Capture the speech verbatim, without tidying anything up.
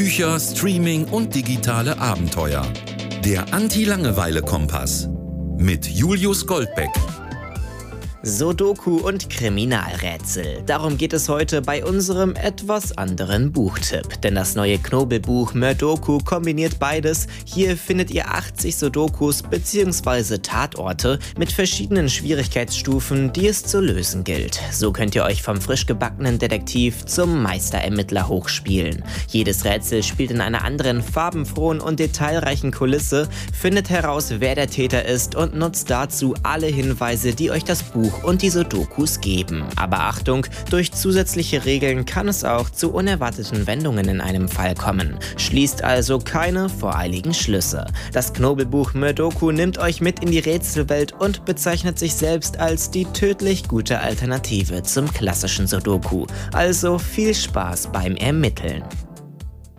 Bücher, Streaming und digitale Abenteuer. Der Anti-Langeweile-Kompass mit Julius Goldbeck. Sudoku und Kriminalrätsel. Darum geht es heute bei unserem etwas anderen Buchtipp. Denn das neue Knobelbuch Murdoku kombiniert beides. Hier findet ihr achtzig Sudokus bzw. Tatorte mit verschiedenen Schwierigkeitsstufen, die es zu lösen gilt. So könnt ihr euch vom frisch gebackenen Detektiv zum Meisterermittler hochspielen. Jedes Rätsel spielt in einer anderen farbenfrohen und detailreichen Kulisse, findet heraus, wer der Täter ist und nutzt dazu alle Hinweise, die euch das Buch und die Sudokus geben. Aber Achtung, durch zusätzliche Regeln kann es auch zu unerwarteten Wendungen in einem Fall kommen. Schließt also keine voreiligen Schlüsse. Das Knobelbuch Murdoku nimmt euch mit in die Rätselwelt und bezeichnet sich selbst als die tödlich gute Alternative zum klassischen Sudoku. Also viel Spaß beim Ermitteln.